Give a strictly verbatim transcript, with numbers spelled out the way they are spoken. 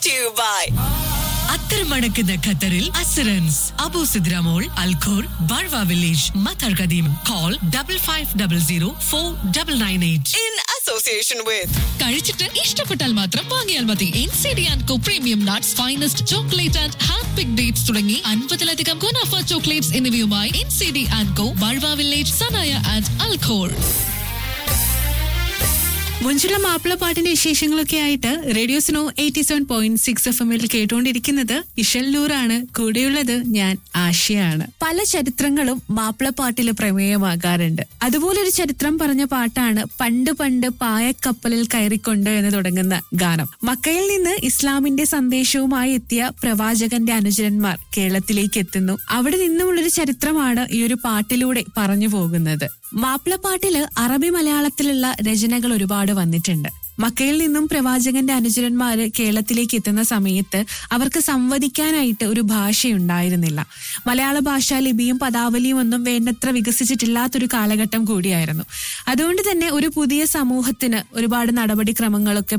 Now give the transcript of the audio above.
brought to you by അത്തരമടക്കുന്ന ഖത്തറിൽ assurance Abu സിദ്രാമോൾ Al Khor ബാർവ village Mattar കദീം call double five double zero four double nine eight in association with കഴിച്ചിട്ട് ഇഷ്ടപ്പെട്ടാൽ മാത്രം വാങ്ങിയാൽ മതി. N C D and co premium nuts, finest chocolate and hand pick dates തുടങ്ങി അൻപതിലധികം ഗുണാഫ chocolates എന്നിവയുമായി N C D and co ബാർവ village Sanaya and Al Khor. മുഞ്ചുള്ള മാപ്പിളപ്പാട്ടിന്റെ വിശേഷങ്ങളൊക്കെ ആയിട്ട് radio snow eighty seven point six F എമ്മിൽ കേട്ടുകൊണ്ടിരിക്കുന്നത് ഇഷൽ നൂറാണ്. കൂടെയുള്ളത് ഞാൻ ആശയാണ്. പല ചരിത്രങ്ങളും മാപ്പിളപ്പാട്ടിൽ പ്രമേയമാകാറുണ്ട്. അതുപോലൊരു ചരിത്രം പറഞ്ഞ പാട്ടാണ് പണ്ട് പണ്ട് പായക്കപ്പലിൽ കയറിക്കൊണ്ട് എന്ന് തുടങ്ങുന്ന ഗാനം. മക്കയിൽ നിന്ന് ഇസ്ലാമിന്റെ സന്ദേശവുമായി എത്തിയ പ്രവാചകന്റെ അനുചരന്മാർ കേരളത്തിലേക്ക് എത്തുന്നു. അവിടെ നിന്നുമുള്ളൊരു ചരിത്രമാണ് ഈ ഒരു പാട്ടിലൂടെ പറഞ്ഞു പോകുന്നത്. മാപ്പിളപ്പാട്ടില് അറബി മലയാളത്തിലുള്ള രചനകൾ ഒരുപാട് വന്നിട്ടുണ്ട്. മക്കയിൽ നിന്നും പ്രവാചകന്റെ അനുചരന്മാര് കേരളത്തിലേക്ക് എത്തുന്ന സമയത്ത് അവർക്ക് സംവദിക്കാനായിട്ട് ഒരു ഭാഷയുണ്ടായിരുന്നില്ല. മലയാള ഭാഷാ ലിപിയും പദാവലിയും ഒന്നും വേണ്ടത്ര വികസിച്ചിട്ടില്ലാത്തൊരു കാലഘട്ടം കൂടിയായിരുന്നു. അതുകൊണ്ട് തന്നെ ഒരു പുതിയ സമൂഹത്തിന് ഒരുപാട് നടപടിക്രമങ്ങളൊക്കെ